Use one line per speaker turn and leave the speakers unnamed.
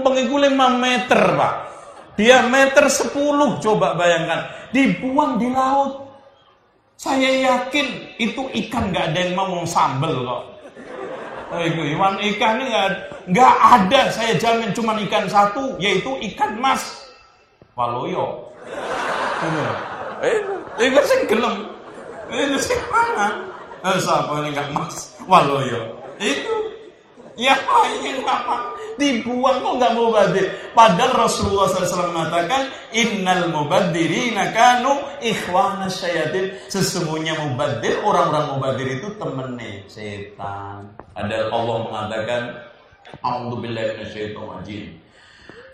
tumpeng itu 5 meter, Pak. Diameter 10, coba bayangkan. Dibuang di laut. Saya yakin itu ikan gak ada yang mau sambel kok. Iwan ikan ini gak ada, saya jamin cuma ikan satu, yaitu ikan mas. Waloyo. Itu sing gelem. Itu sing mana? Siapa ini gak mas? Waloyo. Itu. Ya ini apa? Dibuang kok gak mubadir. Padahal Rasulullah SAW mengatakan, innal mubaddirina kanu ikhwana syayatin. Sesungguhnya mubadir, orang-orang mubadir itu temennya setan. Padahal Allah mengatakan, a'udzubillahi minasyaitonir rajim.